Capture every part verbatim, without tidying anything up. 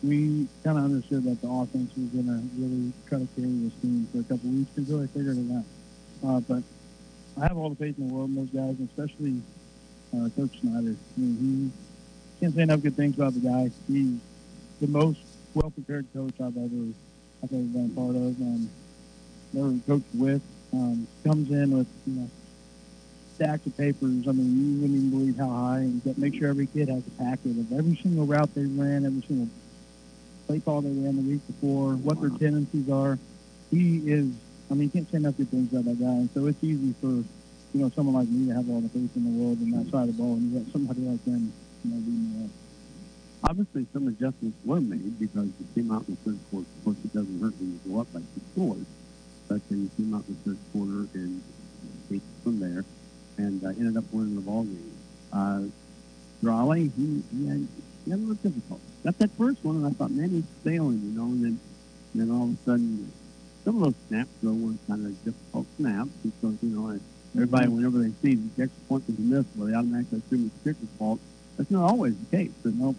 we kind of understood that the offense was going to really try to carry this team for a couple weeks until they figured it out. Uh, but I have all the faith in the world in those guys, and especially uh, Coach Snyder. I mean, he can't say enough good things about the guy. He's the most well-prepared coach I've ever I've ever been a part of, and never coached with. Um, comes in with you know stacks of papers. I mean, you wouldn't even believe how high, and get, make sure every kid has a packet of every single route they ran, every single play call they ran the week before, what their tendencies are. He is. I mean, you can't say enough good things about that guy, and so it's easy for you know someone like me to have all the faith in the world in that side of the ball, and you got somebody like him, you know, leading the way. Obviously, some adjustments were made because you came out in the third quarter. Of course, it doesn't hurt when you go up by two scores, but then you came out in the third quarter and take it from there, and uh, ended up winning the ball game. Uh, Raleigh, he, he had he had a little difficult. Got that first one, and I thought, man, he's sailing, you know, and then and then all of a sudden, some of those snaps though were kind of difficult snaps because you know everybody, whenever they see the extra point was missed, well, they automatically assume it's the kicker's fault. That's not always the case. But nope.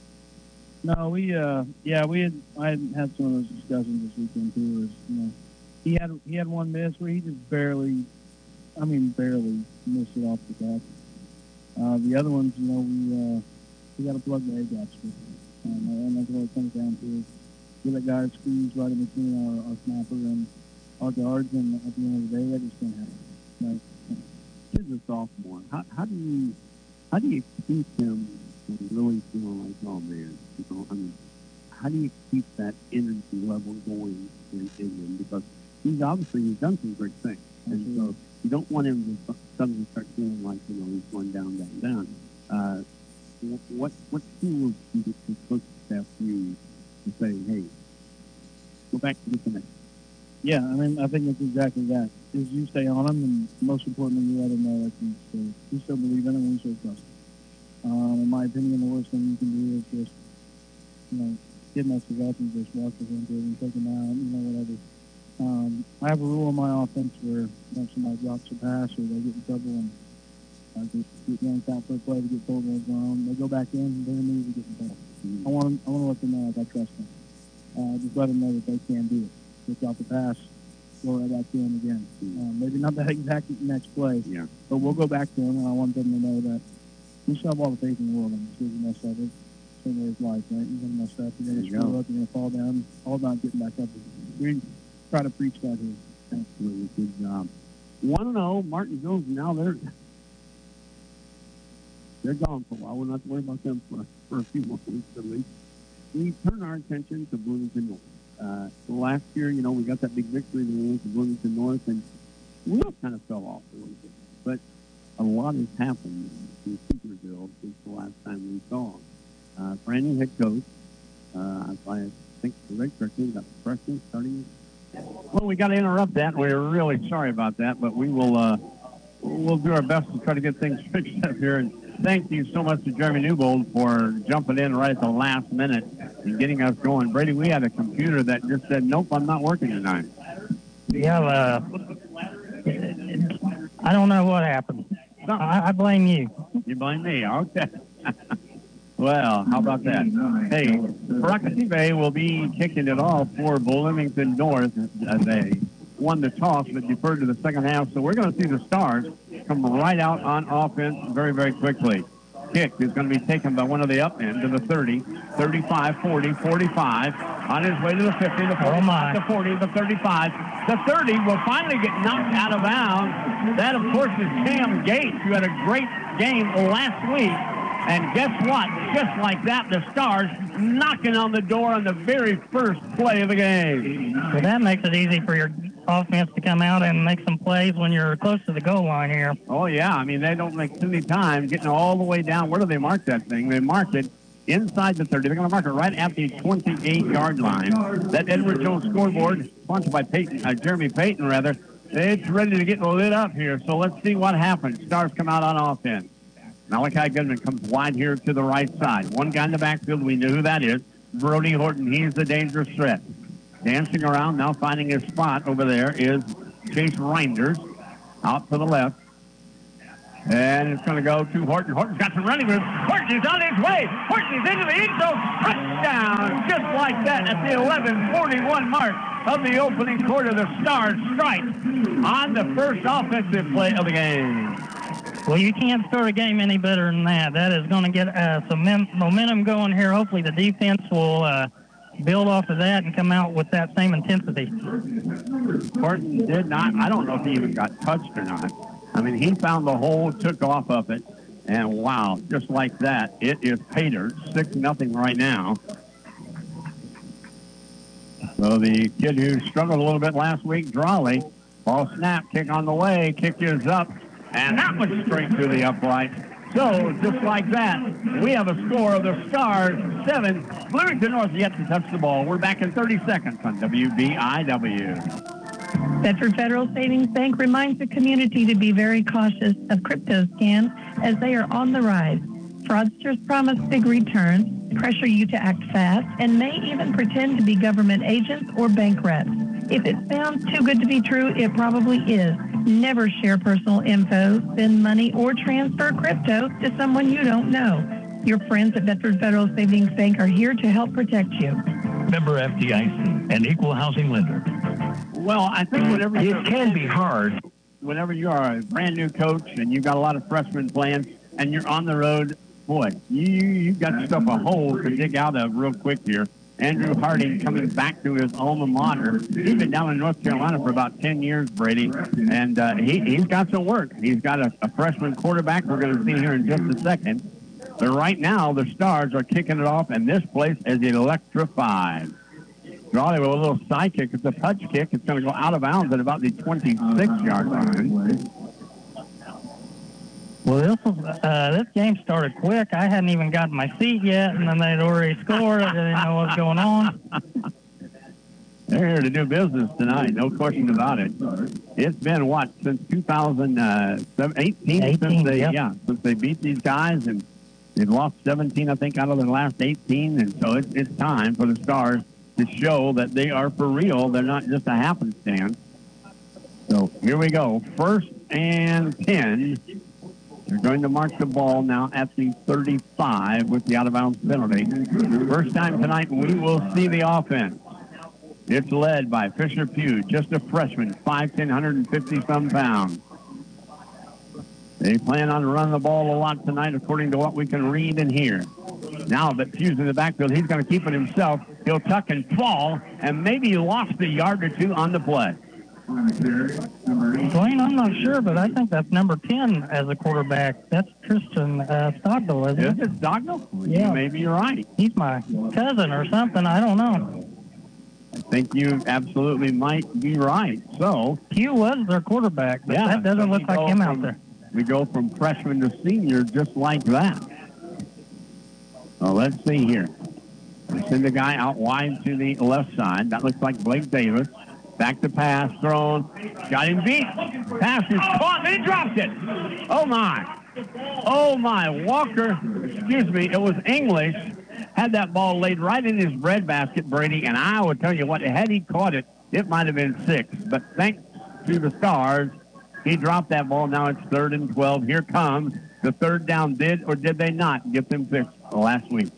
No, we uh yeah we had I had had some of those discussions this weekend too. Was you know he had he had one miss where he just barely, I mean barely missed it off the bat. Uh, the other ones, you know, we uh, we got to plug the A gaps with, um, and that's what it comes down to. Get that guy squeezed right in between our, our snapper and our guards, and at the end of the day, that just can't happen. Right? Kid's a sophomore. How how do you how do you keep him really feeling like, oh man, you know, I mean, how do you keep that energy level going in, in him? Because he's obviously he's done some great things, and so you don't want him to suddenly start feeling like you know he's going down, down, down. Uh, what what tools do the coaching staff use to say, hey, go back to the next? Yeah, I mean, I think it's exactly that. Is you stay on him, and most importantly, you let him know that you still, you still believe in him and you still trust him. Um, in my opinion, the worst thing you can do is just, you know, get messes up and just walk with him and take him out, you know, whatever. Um, I have a rule in my offense where when somebody drops a pass or they get in trouble and uh, get, get yanked out for a play to get told what's going on, they go back in and they're immediately getting ball. Mm-hmm. I want them, I want to let them know that I trust them. Uh, just let them know that they can do it. Just drop the pass, go right back to him again. Mm-hmm. Um, maybe not that exact next play, yeah. but we'll go back to him, and I want them to know that we still have all the faith in the world in him. He's going to mess up. It's the same way his life, right? You're going to mess up. You're going to screw go. up. You're going to fall down. All about getting back up. We try to preach that here. Absolutely. Good job. one and oh, Martinsville, now they're they're gone for a while. We'll not have to worry about them for, for a few more weeks at least. We turn our attention to Bloomington North. Uh, so last year, you know, we got that big victory against Bloomington North, and we all kind of fell off a little bit. But a lot has happened in Cedarville since the last time we saw him. Uh, brand new head coach. Uh, I think the red correctly got the freshman starting. Well, we got to interrupt that. We're really sorry about that, but we will uh, we'll do our best to try to get things fixed up here. And thank you so much to Jeremy Newbold for jumping in right at the last minute and getting us going. Brady, we had a computer that just said, nope, I'm not working tonight. Yeah, uh, I don't know what happened. I, I blame you. You blame me? Okay. Well, how about that? Hey, Paracasive will be kicking it off for Bloomington North as they won the toss but deferred to the second half. So we're going to see the Stars come right out on offense very, very quickly. Kick is going to be taken by one of the up end to the thirty, thirty-five, forty, forty-five. On his way to the fifty, the forty, oh the forty, the thirty-five. The thirty will finally get knocked out of bounds. That, of course, is Cam Gates, who had a great game last week. And guess what? Just like that, the Stars knocking on the door on the very first play of the game. So that makes it easy for your offense to come out and make some plays when you're close to the goal line here. Oh, yeah. I mean, they don't make too many times getting all the way down. Where do they mark that thing? They mark it inside the thirty. They're going to mark it right at the twenty-eight-yard line. That Edward Jones scoreboard, sponsored by Peyton, uh, Jeremy Payton, rather, it's ready to get lit up here. So let's see what happens. Stars come out on offense. Malachi Goodman comes wide here to the right side. One guy in the backfield, we know who that is. Brody Horton, he's the dangerous threat. Dancing around, now finding his spot over there is Chase Reinders out to the left. And it's going to go to Horton. Horton's got some running room. Horton is on his way. Horton is into the end zone. Touchdown. Just just like that, at the eleven forty-one mark of the opening quarter, the Stars strike on the first offensive play of the game. Well, you can't start a game any better than that. That is going to get uh, some mem- momentum going here. Hopefully the defense will uh, build off of that and come out with that same intensity. Horton did not, I don't know if he even got touched or not. I mean, he found the hole, took off of it, and wow, just like that, it is Pater, six nothing right now. So the kid who struggled a little bit last week, Drawley, ball snap, kick on the way, kick is up, and that was straight through the upright. So, just like that, we have a score of the Stars, seven. Bloomington North yet to touch the ball. We're back in thirty seconds on W B I W. Bedford Federal Savings Bank reminds the community to be very cautious of crypto scams as they are on the rise. Fraudsters promise big returns, pressure you to act fast, and may even pretend to be government agents or bank reps. If it sounds too good to be true, it probably is. Never share personal info, send money, or transfer crypto to someone you don't know. Your friends at Bedford Federal Savings Bank are here to help protect you. Member F D I C, an equal housing lender. Well, I think whenever it can be hard. Whenever you are a brand new coach and you've got a lot of freshmen playing and you're on the road, boy, you, you've got yourself a hole to dig out of real quick here. Andrew Harding coming back to his alma mater. He's been down in North Carolina for about ten years, Brady, and uh, he, he's got some work. He's got a, a freshman quarterback we're going to see here in just a second. But right now, the Stars are kicking it off, and this place is electrified. Drawley with a little side kick. It's a touch kick. It's going to go out of bounds at about the twenty-six-yard line. Well, this was, uh, this game started quick. I hadn't even gotten my seat yet, and then they'd already scored. I didn't know what was going on. They're here to do business tonight, no question about it. It's been, what, since two thousand eighteen? eighteen, since they, yep. Yeah, since they beat these guys, and they've lost seventeen, I think, out of their last eighteen, and so it's, it's time for the Stars to show that they are for real. They're not just a happenstance. So here we go. First and ten. They're going to mark the ball now at the thirty-five with the out-of-bounds penalty. First time tonight we will see the offense. It's led by Fisher Pugh, just a freshman, five ten, one fifty some pounds. They plan on running the ball a lot tonight according to what we can read and hear. Now that Pugh's in the backfield, he's going to keep it himself. He'll tuck and fall, and maybe he lost a yard or two on the play. Dwayne, I'm not sure, but I think that's number ten as a quarterback. That's Tristan uh, Stockdale, isn't Is it? it Stockdale? Yeah. Maybe you're right. He's my cousin or something. I don't know. I think you absolutely might be right. So, Hugh was their quarterback, but yeah, that doesn't so look we like go him from, out there. We go from freshman to senior just like that. So let's see here. They send the guy out wide to the left side. That looks like Blake Davis. Back to pass, thrown. Got him beat. Pass is caught, and he dropped it. Oh, my. Oh, my. Walker, excuse me, it was English, had that ball laid right in his breadbasket, Brady, and I would tell you what, had he caught it, it might have been six. But thanks to the Stars, he dropped that ball. Now it's third and twelve. Here comes the third down. Did or did they not get them fixed last week?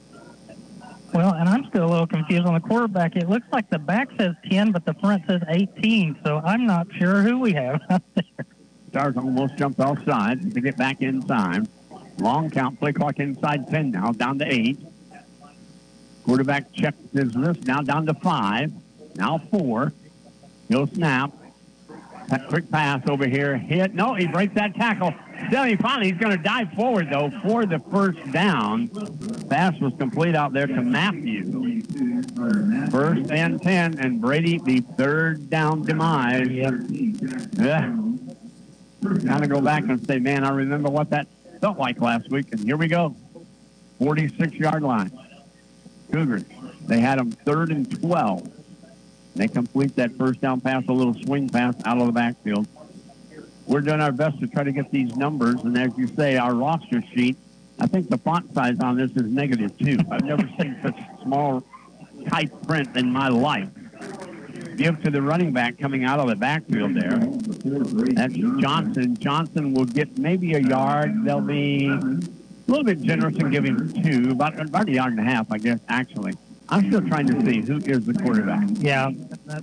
Well, and I'm still a little confused on the quarterback. It looks like the back says ten, but the front says eighteen, so I'm not sure who we have out there. Stars almost jumped off sides to get back in time. Long count, play clock inside ten now, down to eight. Quarterback checks his wrist, now down to five, now four. He'll snap. That quick pass over here, hit. No, he breaks that tackle. Then he finally, he's going to dive forward, though, for the first down. Pass was complete out there to Matthew. First and ten, and Brady, the third down demise. Yep. Yeah. Kind of go back and say, man, I remember what that felt like last week, and here we go. forty-six-yard line. Cougars, they had them third and twelve. They complete that first down pass, a little swing pass out of the backfield. We're doing our best to try to get these numbers, and as you say, our roster sheet, I think the font size on this is negative two. I've never seen such small type print in my life. Give to the running back coming out of the backfield there. That's Johnson. Johnson will get maybe a yard. They'll be a little bit generous and give him two, about, about a yard and a half, I guess, actually. I'm still trying to see who is the quarterback. Yeah. That,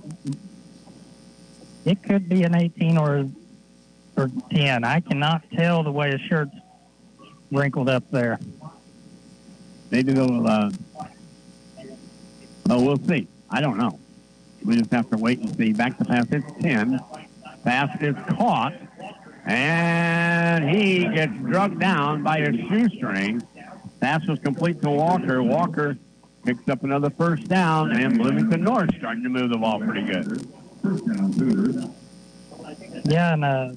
it could be an eighteen or, or ten. I cannot tell the way his shirt's wrinkled up there. Maybe they'll, uh, oh, we'll see. I don't know. We just have to wait and see. Back to pass. It's ten. Pass is caught. And he gets drugged down by his shoestring. Pass was complete to Walker. Walker picks up another first down, and Bloomington North starting to move the ball pretty good. Yeah, and uh,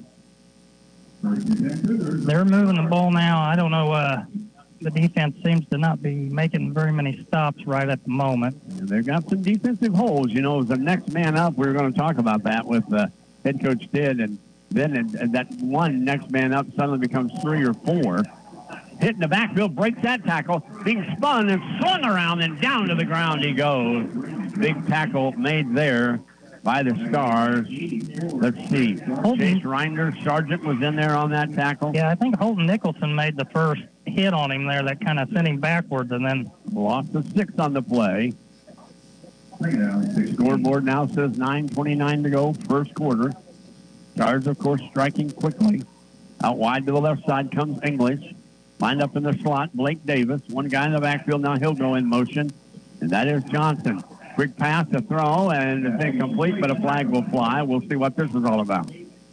they're moving the ball now. I don't know. Uh, the defense seems to not be making very many stops right at the moment. And they've got some defensive holes. You know, the next man up, we were going to talk about that with uh, head coach Tidd, and then it, that one next man up suddenly becomes three or four. Hitting the backfield, breaks that tackle, being spun and swung around, and down to the ground he goes. Big tackle made there by the Stars. Let's see. Chase Reiner, Sargent was in there on that tackle. Yeah, I think Holton Nicholson made the first hit on him there that kind of sent him backwards, and then lost the six on the play. The scoreboard now says nine twenty-nine to go, first quarter. Stars, of course, striking quickly. Out wide to the left side comes English. Lined up in the slot, Blake Davis. One guy in the backfield. Now he'll go in motion, and that is Johnson. Quick pass, a throw, and it's incomplete, but a flag will fly. We'll see what this is all about.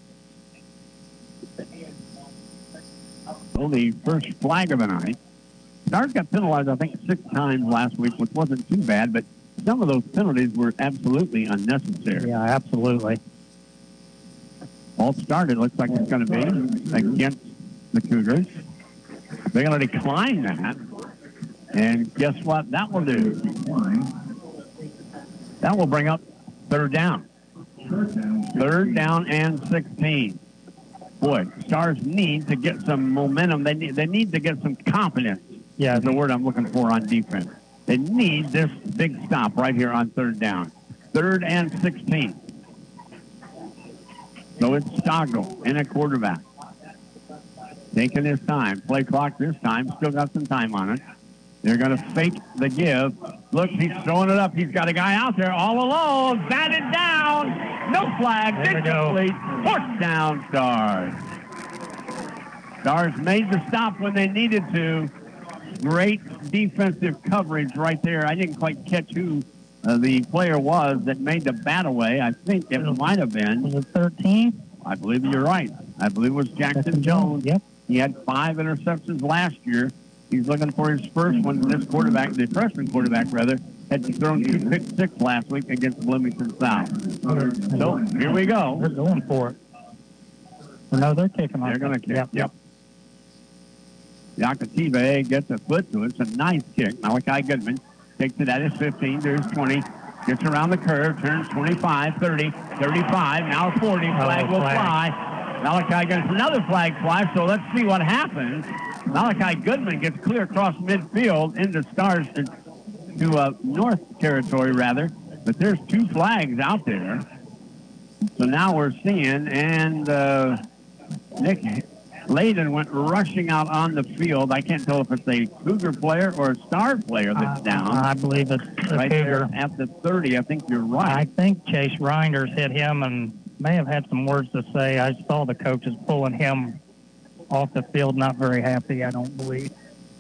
So the first flag of the night. Stars got penalized, I think, six times last week, which wasn't too bad, but some of those penalties were absolutely unnecessary. Yeah, absolutely. All started, looks like it's going to be against the Cougars. They're going to decline that. And guess what that will do? That will bring up third down. Third down and sixteen. Boy, Stars need to get some momentum. They need, they need to get some confidence. Yeah, that's the word I'm looking for on defense. They need this big stop right here on third down. Third and sixteen. So it's Stoggle in a quarterback. Taking his time. Play clock this time. Still got some time on it. They're going to fake the give. Look, he's throwing it up. He's got a guy out there all alone. Batted down. No flag. Incomplete. Fourth down, Stars. Stars made the stop when they needed to. Great defensive coverage right there. I didn't quite catch who uh, the player was that made the bat away. I think it might have been. Was it thirteen? I believe you're right. I believe it was Jackson Jones. Yep. He had five interceptions last year. He's looking for his first one. This quarterback, the freshman quarterback, rather, had thrown two pick six last week against Bloomington South. So here we go. They're going for it. Well, no, they're kicking off. They're going to kick. Yep. yep. Yakative gets a foot to it. It's a nice kick. Malachi Goodman takes it at his fifteen. There's twenty. Gets around the curve. Turns twenty-five, thirty, thirty-five. Now forty. Flag oh, will flag. fly. Malachi gets another flag fly, so let's see what happens. Malachi Goodman gets clear across midfield into Stars to, to uh, North territory, rather. But there's two flags out there. So now we're seeing, and uh, Nick Layden went rushing out on the field. I can't tell if it's a Cougar player or a Star player that's Uh, down. I believe it's a right Cougar. there at the thirty. I think you're I right. think Chase Reinders hit him and may have had some words to say. I saw the coaches pulling him off the field, not very happy, I don't believe.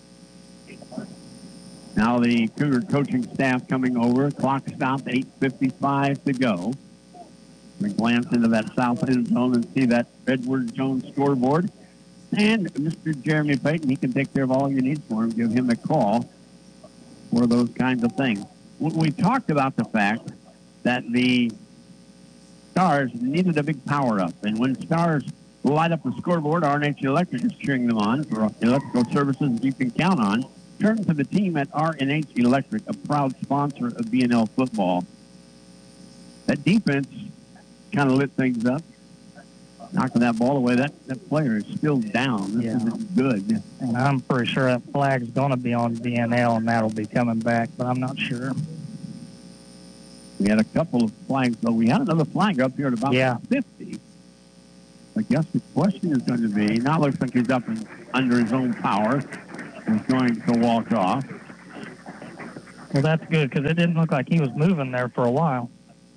Now the Cougar coaching staff coming over. Clock stopped, eight fifty-five to go. We glance into that south end zone and see that Edward Jones scoreboard. And Mister Jeremy Payton, he can take care of all your needs for him. Give him a call for those kinds of things. We talked about the fact that the Stars needed a big power-up. And when Stars light up the scoreboard, R and H Electric is cheering them on for electrical services you can count on. Turn to the team at R and H Electric, a proud sponsor of B N L football. That defense kind of lit things up. Knocking that ball away, that, that player is still down. This Yeah. isn't good. And I'm pretty sure that flag's going to be on B N L, and that'll be coming back, but I'm not sure. We had a couple of flags, though. We had another flag up here at about Yeah. fifty. I guess the question is going to be, now it looks like he's up and under his own power. He's going to walk off. Well, that's good because it didn't look like he was moving there for a while.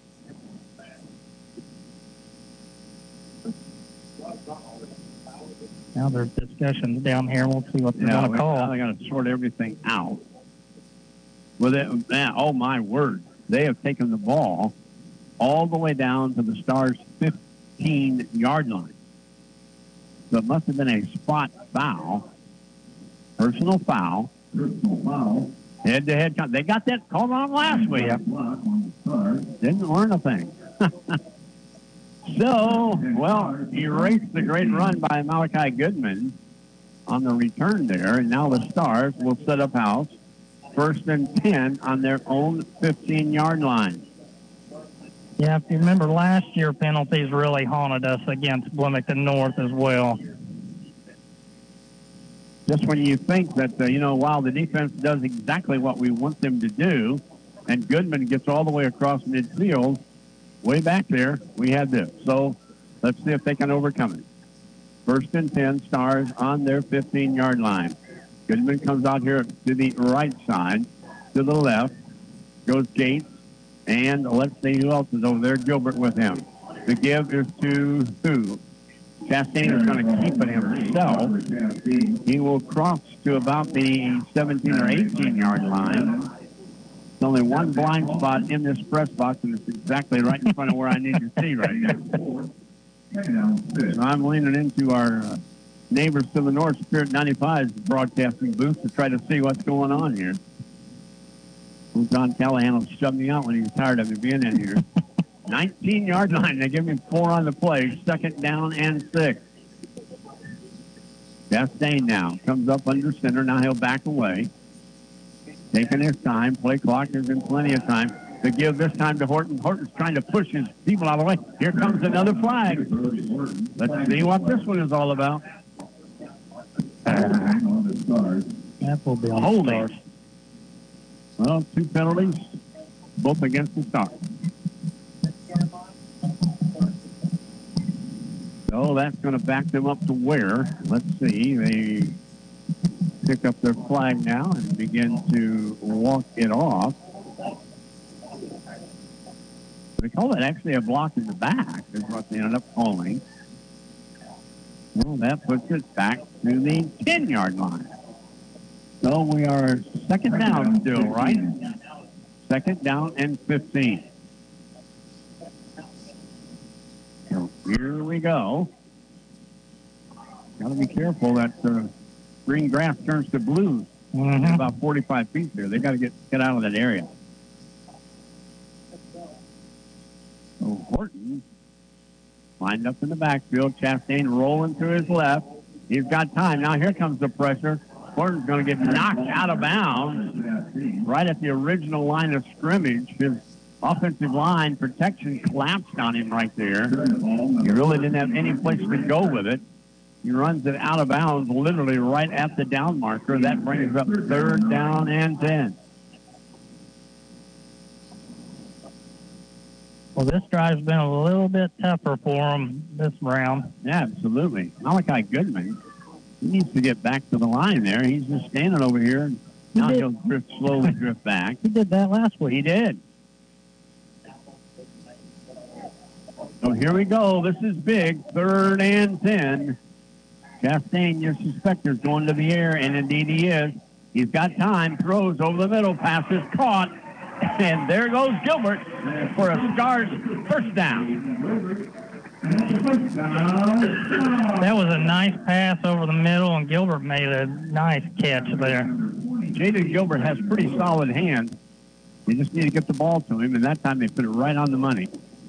Now there's discussions down here. We'll see what they're Yeah, going to call. They got to sort everything out. Well, it, man, oh my word! They have taken the ball all the way down to the Stars' fifteen-yard line. So it must have been a spot foul, personal foul, personal foul, head-to-head. They got that called on last week. Didn't learn a thing. So, well, erased the great run by Malachi Goodman on the return there, and now the Stars will set up house, first and ten on their own fifteen-yard line. Yeah, if you remember last year, penalties really haunted us against Bloomington North as well. Just when you think that, uh, you know, while the defense does exactly what we want them to do, and Goodman gets all the way across midfield, way back there, we had this. So let's see if they can overcome it. First and ten, Stars on their fifteen-yard line. Goodman comes out here to the right side, to the left, goes Gates, and let's see who else is over there. Gilbert with him. The give is to who? Chastain is going to keep it himself. He will cross to about the seventeen or eighteen-yard line. There's only one blind spot in this press box, and it's exactly right in front of where I need to see right now. So I'm leaning into our uh, neighbors to the north, Spirit ninety-five's broadcasting booth, to try to see what's going on here. Well, John Callahan will shove me out when he's tired of me being in here. nineteen-yard line. They give me four on the play. Second down and six. Chastain now comes up under center. Now he'll back away. Taking his time. Play clock is in plenty of time. To give this time to Horton. Horton's trying to push his people out of the way. Here comes another flag. Let's see what this one is all about. That will be on Holding. the Stars. Well, two penalties, both against the Stars. So that's going to back them up to where? Let's see. They pick up their flag now and begin to walk it off. They call it actually a block in the back is what they ended up calling. Well, that puts it back to the ten-yard line. So we are second down still, right? Second down and fifteen. So here we go. Got to be careful that uh, green grass turns to blue. Mm-hmm. About forty-five feet there. They got to get get out of that area. So Horton lined up in the backfield. Chastain rolling to his left. He's got time. Now here comes the pressure. Horton's going to get knocked out of bounds right at the original line of scrimmage. His offensive line protection collapsed on him right there. He really didn't have any place to go with it. He runs it out of bounds literally right at the down marker. That brings up third down and ten. Well, this drive's been a little bit tougher for them this round. Yeah, absolutely. Malachi Goodman, he needs to get back to the line there. He's just standing over here. Now He he'll drift, slowly drift back. He did that last week. He did. So here we go. This is big. Third and ten. Chastain, your suspector's going to the air, and indeed he is. He's got time. Throws over the middle. Pass is caught. And there goes Gilbert for a Stars first down. That was a nice pass over the middle, and Gilbert made a nice catch there. Jaden Gilbert has pretty solid hands. You just need to get the ball to him, and that time they put it right on the money.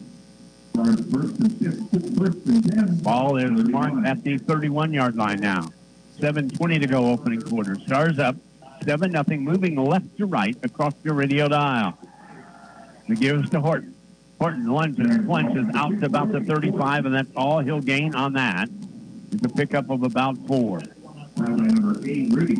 Ball is marked at the thirty-one-yard line now. seven twenty to go opening quarter. Stars up seven nothing, moving left to right across the radio dial. He gives to Horton. Horton lunges and plunges out to about the thirty-five, and that's all he'll gain on that. It's a pickup of about four. Brady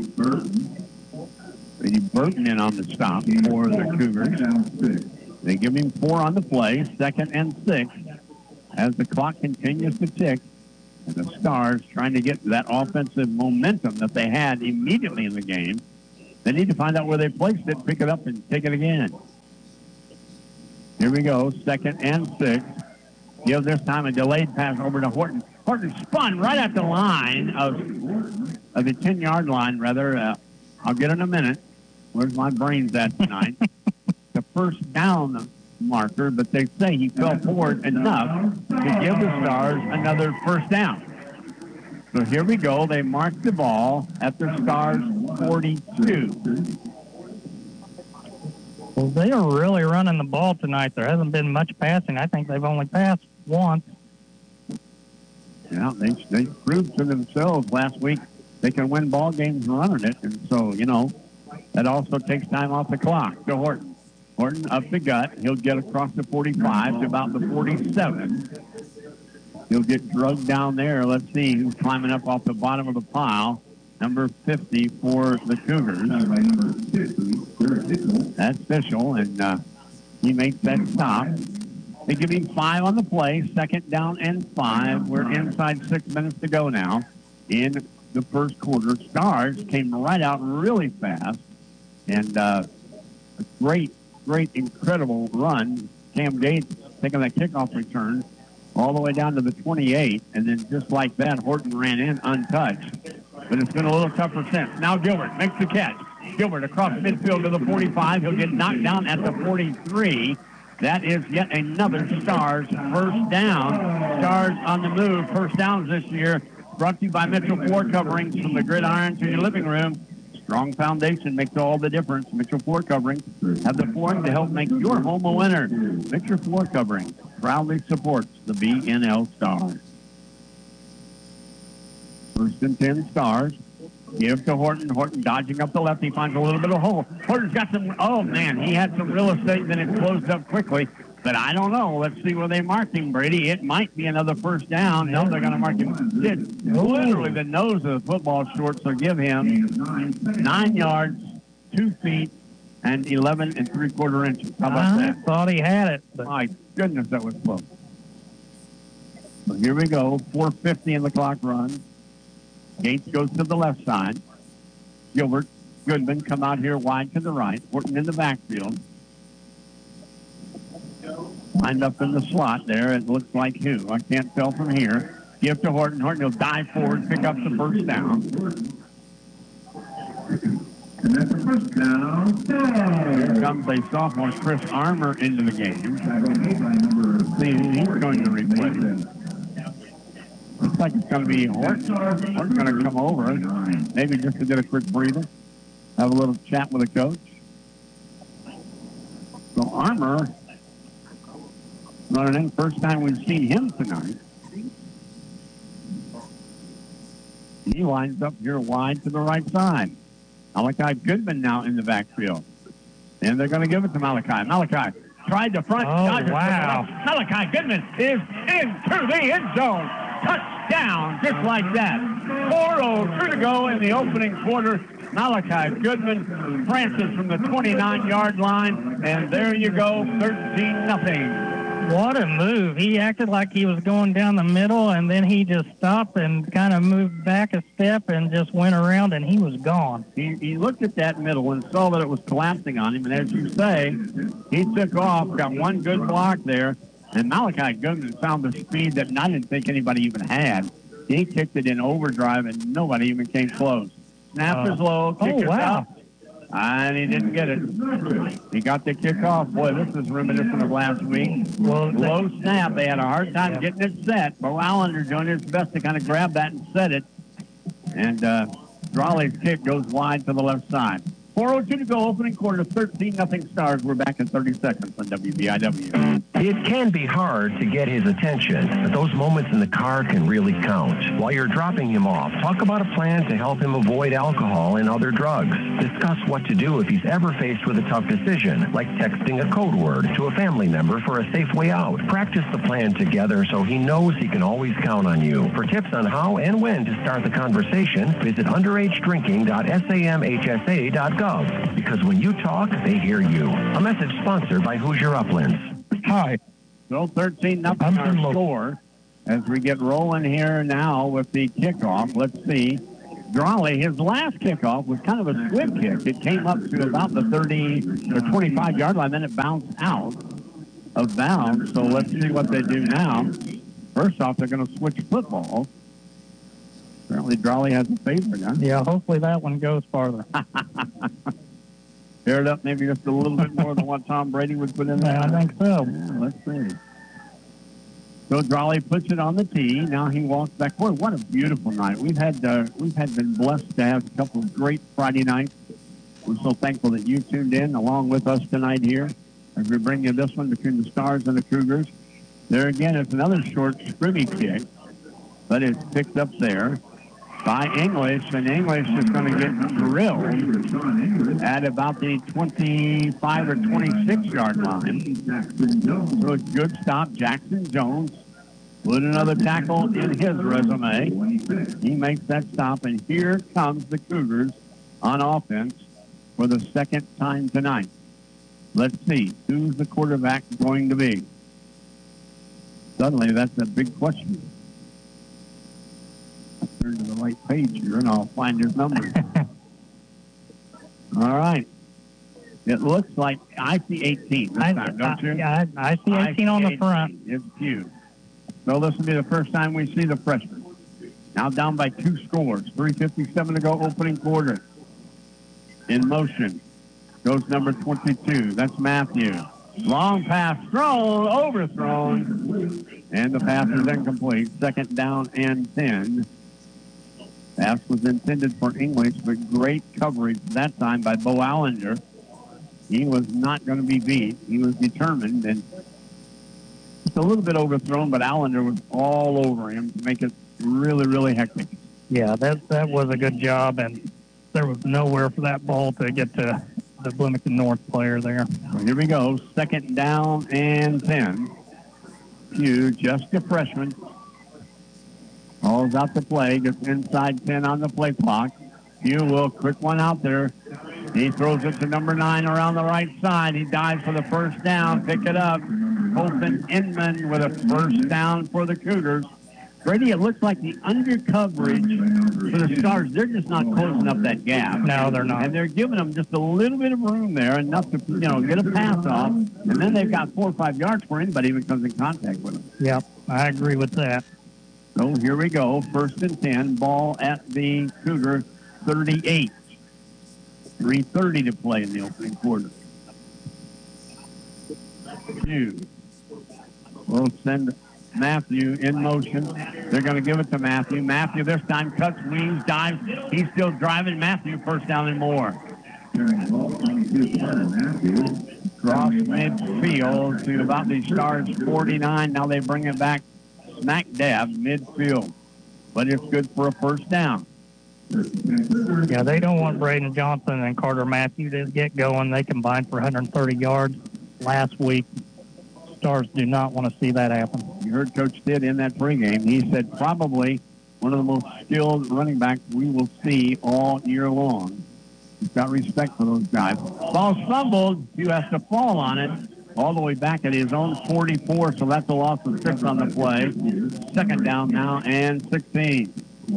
Burton in on the stop for the Cougars. They give him four on the play, second and six, as the clock continues to tick, and the Stars trying to get that offensive momentum that they had immediately in the game They need to find out where they placed it, pick it up, and take it again. Here we go, second and six. Give this time a delayed pass over to Horton. Horton spun right at the line of, of the ten-yard line, rather. Uh, I'll get in a minute. Where's my brains at tonight? The first down marker, but they say he fell forward enough to give the Stars another first down. So here we go. They mark the ball at the Stars forty-two. Well, they are really running the ball tonight. There hasn't been much passing. I think they've only passed once. Yeah, they they proved to themselves last week they can win ball games running it, and so you know that also takes time off the clock. To Horton, Horton up the gut. He'll get across the forty-five to about the forty-seven. He'll get drugged down there. Let's see who's climbing up off the bottom of the pile. Number fifty for the Cougars. That's Fischel, and uh, he makes that stop. They give him five on the play, second down and five. We're inside six minutes to go now in the first quarter. Stars came right out really fast, and uh, a great, great, incredible run. Cam Gates taking that kickoff return all the way down to the twenty-eight, and then just like that, Horton ran in untouched. But it's been a little tougher since. Now Gilbert makes the catch. Gilbert across midfield to the forty-five. He'll get knocked down at the forty-three. That is yet another Stars first down. Stars on the move. First downs this year brought to you by Mitchell Floor Coverings, from the gridiron to your living room. Strong foundation makes all the difference. Mitchell Floor Coverings have the flooring to help make your home a winner. Mitchell Floor Coverings proudly supports the B N L Stars. First and ten, Stars. Give to Horton. Horton dodging up the left. He finds a little bit of hole. Horton's got some, oh, man, he had some real estate, then it closed up quickly. But I don't know. Let's see where they marked him, Brady. It might be another first down. No, they're going to mark him. It's literally the nose of the football short, so give him nine yards, two feet, and eleven and three-quarter inches. How about I that? thought he had it. But My goodness, that was close. So here we go. four fifty in the clock run. Gates goes to the left side. Gilbert, Goodman come out here wide to the right. Horton in the backfield. Lined up in the slot there. It looks like who? I can't tell from here. Give to Horton. Horton will dive forward, pick up the first down. And that's the first down. Here comes a sophomore, Chris Armour, into the game. See who he's going to replace. Looks like it's going to be Horton. Horton's going to come over, maybe just to get a quick breather, have a little chat with the coach. So Armour running in, first time we've seen him tonight. He lines up here wide to the right side. Malachi Goodman now in the backfield. And they're going to give it to Malachi. Malachi tried to front. Oh, Dodgers wow. Malachi Goodman is into the end zone. Touchdown, just like that. four oh two to go in the opening quarter. Malachi Goodman francis from the twenty-nine-yard line. And there you go, thirteen nothing. what a move. He acted like he was going down the middle, and then he just stopped and kind of moved back a step and just went around, and he was gone. He, he looked at that middle and saw that it was collapsing on him, and as you say, he took off, got one good block there, and Malachi Goodman found the speed that I didn't think anybody even had. He kicked it in overdrive, and nobody even came close. Snap uh, is low, kicker's oh, wow. out, and he didn't get it. He got the kick off. Boy, this is reminiscent of last week. Well, low snap. They had a hard time yeah. getting it set. Bo Allender doing his best to kind of grab that and set it. And uh, Drawley's kick goes wide to the left side. four oh two to go, opening quarter, thirteen nothing Stars. We're back in thirty seconds on W B I W. It can be hard to get his attention, but those moments in the car can really count. While you're dropping him off, talk about a plan to help him avoid alcohol and other drugs. Discuss what to do if he's ever faced with a tough decision, like texting a code word to a family member for a safe way out. Practice the plan together so he knows he can always count on you. For tips on how and when to start the conversation, visit underage drinking dot samhsa dot gov. Because when you talk, they hear you. A message sponsored by Hoosier Uplands. Hi. So thirteen nothing our score as we get rolling here now with the kickoff. Let's see. Drawley, his last kickoff was kind of a squib kick. It came up to about the thirty or twenty-five yard line, then it bounced out of bounds. So let's see what they do now. First off, they're going to switch footballs. Apparently, Drawley has a favorite, huh? Yeah, hopefully that one goes farther. Tear it up maybe just a little bit more than what Tom Brady would put in there. Yeah, I think so. Yeah, let's see. So Drawley puts it on the tee. Now he walks back. Boy, what a beautiful night. We've had uh, we've had been blessed to have a couple of great Friday nights. We're so thankful that you tuned in along with us tonight here as we bring you this one between the Stars and the Cougars. There again, it's another short scrimmy kick, but it's picked up there by English, and English is going to get drilled at about the twenty-five or twenty-six yard line. So a good stop. Jackson Jones put another tackle in his resume. He makes that stop, and here comes the Cougars on offense for the second time tonight. Let's see, who's the quarterback going to be? Suddenly, that's a big question. Turn to the right page here, and I'll find his number. All right. It looks like I see eighteen this I, time, don't you? Yeah, I, I see eighteen I on see the front. eighteen. It's Pugh. So this will be the first time we see the freshman. Now down by two scores. three fifty-seven to go, opening quarter. In motion goes number twenty-two. That's Matthew. Long pass thrown, overthrown, and the pass is incomplete. Second down and ten. Pass was intended for English, but great coverage that time by Bo Allender. He was not going to be beat. He was determined, and just a little bit overthrown, but Allender was all over him to make it really, really hectic. Yeah, that that was a good job, and there was nowhere for that ball to get to the Bloomington North player there. Well, here we go. Second down and ten. Pugh, just a freshman. Calls out the play, gets inside ten on the play clock. Pugh will quick one out there. He throws it to number nine around the right side. He dives for the first down. Pick it up. Colton Inman with a first down for the Cougars. Brady, it looks like the under coverage for the Stars, they're just not closing up that gap. No, they're not. And they're giving them just a little bit of room there, enough to, you know, get a pass off. And then they've got four or five yards for anybody who comes in contact with them. Yep, I agree with that. So here we go. First and ten. Ball at the Cougar thirty-eight. three thirty to play in the opening quarter. Pugh will send Matthew in motion. They're going to give it to Matthew. Matthew this time cuts, weaves, dives. He's still driving. Matthew first down and more. Cross midfield to about the Stars forty-nine. Now they bring it back smack dab midfield. But it's good for a first down. Yeah, they don't want Braden Johnson and Carter Matthew to get going. They combined for one hundred thirty yards last week. Stars do not want to see that happen. You heard Coach Stitt in that pregame. He said probably one of the most skilled running backs we will see all year long. He's got respect for those guys. Ball fumbled. Hugh has to fall on it all the way back at his own forty-four, so that's a loss of six on the play. Second down now and sixteen.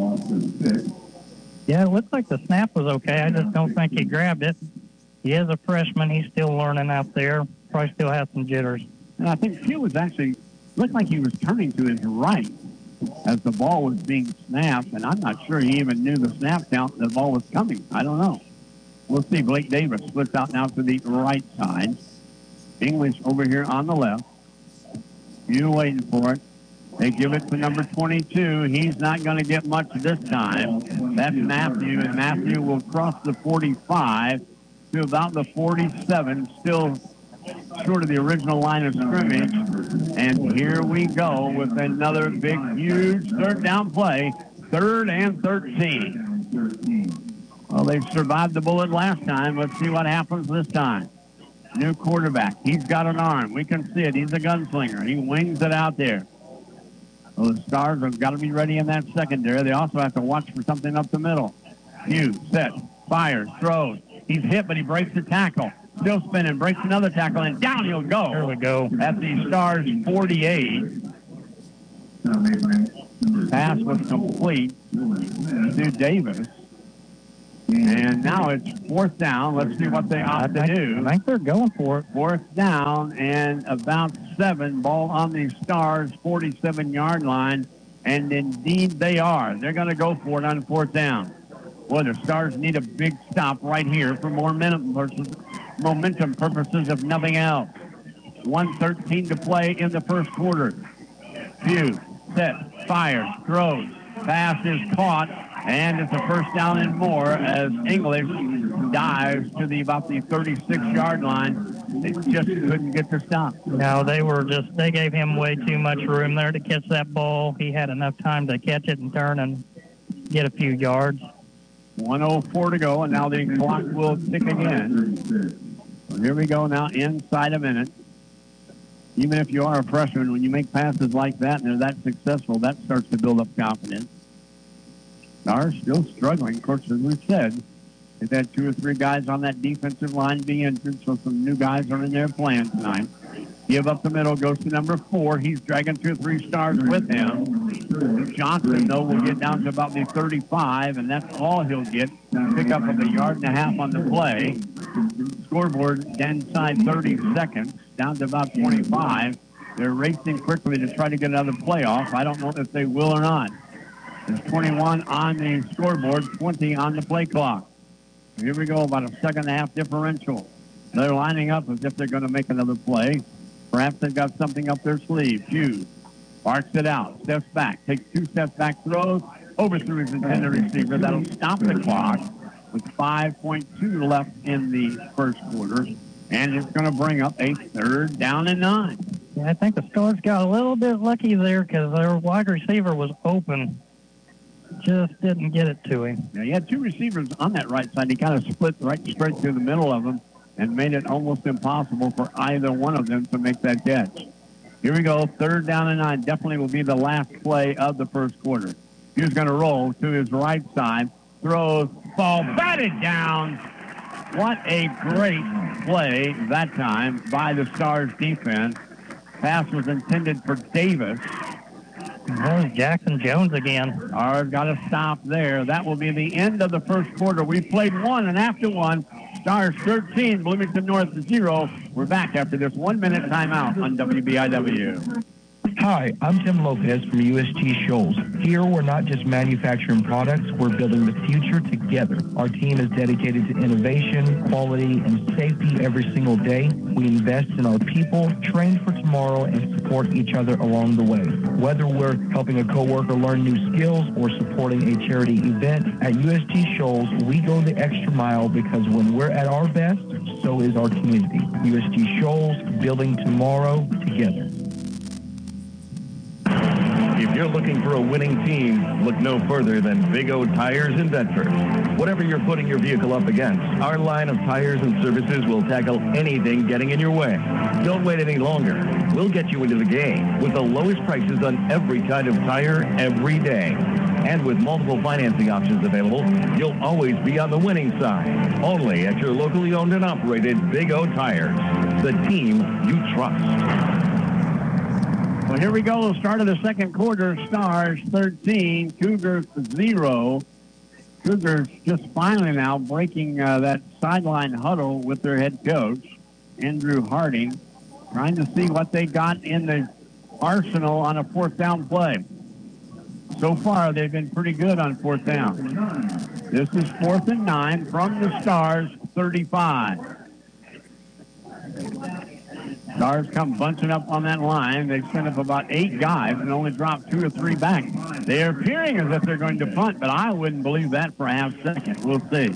Yeah, it looks like the snap was okay. I just don't think he grabbed it. He is a freshman. He's still learning out there. Probably still has some jitters. And I think Pugh was actually, looked like he was turning to his right as the ball was being snapped, and I'm not sure he even knew the snap count the ball was coming. I don't know. We'll see. Blake Davis splits out now to the right side. English over here on the left. Pugh waiting for it. They give it to number twenty-two. He's not going to get much this time. That's Matthew, and Matthew will cross the forty-five to about the forty-seven, still short of the original line of scrimmage. And here we go with another big, huge third down play, third and thirteen. Well, they've survived the bullet last time. Let's see what happens this time. New quarterback. He's got an arm. We can see it. He's a gunslinger. He wings it out there. Well, the Stars have got to be ready in that secondary. They also have to watch for something up the middle. Hughes, set, fires, throws. He's hit, but he breaks the tackle. Still spinning, breaks another tackle, and down he'll go. There we go. At the Stars forty-eight. Pass was complete to Davis. And now it's fourth down. Let's see what they I opt to think, do. I think they're going for it. Fourth down and about seven. Ball on the Stars' forty-seven-yard line. And indeed they are. They're going to go for it on fourth down. Boy, the Stars need a big stop right here for more momentum versus momentum purposes, if nothing else. one thirteen to play in the first quarter. Few, set, fires, throws. Pass is caught, and it's a first down and more as English dives to the about the thirty-six-yard line. They just couldn't get the stop. No, they were just, they gave him way too much room there to catch that ball. He had enough time to catch it and turn and get a few yards. one oh four to go, and now the clock will tick again. So here we go now, inside a minute. Even if you are a freshman, when you make passes like that and they're that successful, that starts to build up confidence. Stars still struggling. Of course, as we said, they've had two or three guys on that defensive line be injured, so some new guys are in there playing tonight. Give up the middle, goes to number four. He's dragging two or three Stars with him. Johnson, though, will get down to about the thirty-five, and that's all he'll get. Pick up of a yard and a half on the play. Scoreboard inside thirty seconds, down to about twenty-five. They're racing quickly to try to get another playoff. I don't know if they will or not. There's twenty-one on the scoreboard, twenty on the play clock. Here we go, about a second and a half differential. They're lining up as if they're going to make another play. Perhaps they've got something up their sleeve. Hughes barks it out, steps back, takes two steps back, throws, overthrew his intended receiver. That'll stop the clock with five point two left in the first quarter, and it's going to bring up a third down and nine. Yeah, I think the Stars got a little bit lucky there because their wide receiver was open. Just didn't get it to him. Now, he had two receivers on that right side. He kind of split right straight through the middle of them and made it almost impossible for either one of them to make that catch. Here we go, third down and nine. Definitely will be the last play of the first quarter. He's going to roll to his right side, throws, ball batted down. What a great play that time by the Stars defense. Pass was intended for Davis. That was Jackson Jones again. Stars got to stop there. That will be the end of the first quarter. We played one, and after one, Stars thirteen, Bloomington North zero. We're back after this one-minute timeout on W B I W. Hi, I'm Tim Lopez from U S T Shoals. Here, we're not just manufacturing products, we're building the future together. Our team is dedicated to innovation, quality, and safety every single day. We invest in our people, train for tomorrow, and support each other along the way. Whether we're helping a coworker learn new skills or supporting a charity event, at U S T Shoals, we go the extra mile because when we're at our best, so is our community. U S T Shoals, building tomorrow together. If you're looking for a winning team, look no further than Big O Tires in Bedford. Whatever you're putting your vehicle up against, our line of tires and services will tackle anything getting in your way. Don't wait any longer. We'll get you into the game with the lowest prices on every kind of tire every day. And with multiple financing options available, you'll always be on the winning side. Only at your locally owned and operated Big O Tires, the team you trust. Well, here we go. The start of the second quarter. Stars thirteen, Cougars zero. Cougars just finally now breaking uh, that sideline huddle with their head coach, Andrew Harding, trying to see what they got in the arsenal on a fourth down play. So far, they've been pretty good on fourth down. This is fourth and nine from the Stars thirty-five. Stars come bunching up on that line. They send up about eight guys and only drop two or three back. They are appearing as if they're going to punt, but I wouldn't believe that for a half second. We'll see.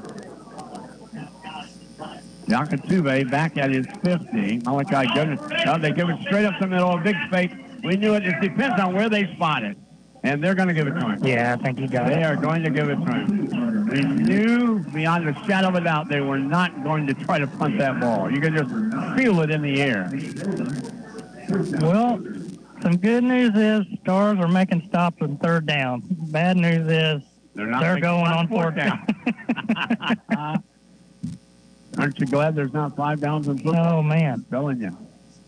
Yakatube back at his fifty. Malachi Goodness. No, they give it straight up the middle. A big space. We knew it. It depends on where they spot it. And they're going to give it to him. Yeah, I think he got they it. They are going to give it to him. They knew beyond a shadow of a doubt they were not going to try to punt that ball. You can just feel it in the air. Well, some good news is Stars are making stops on third down. Bad news is they're, not they're going on fourth down. down. Aren't you glad there's not five downs in football? Oh, man. I'm telling you.